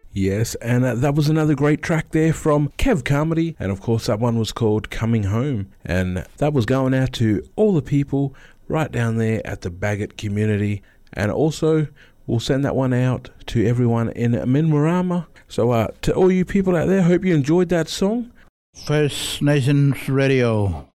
Yes, and that was another great track there from Kev Carmody, and of course that one was called Coming Home, and that was going out to all the people right down there at the Bagot community, and also we'll send that one out to everyone in Minwarama. So to all you people out there, hope you enjoyed that song. First Nations Radio.